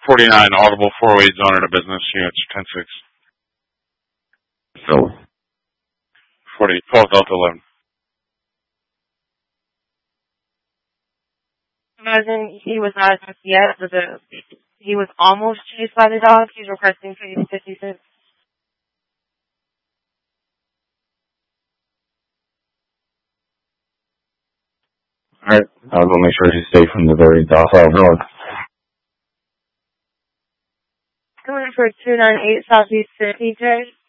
49 Audible 408 Zone to Business Units 10-6. So 12 Delta 11. Imagine he was not attacked yet, but he was almost chased by the dog. He's requesting 50 cents. alright, I'll go make sure she's safe from the very docile dog. Coming for 298 Southeast 50, Jay.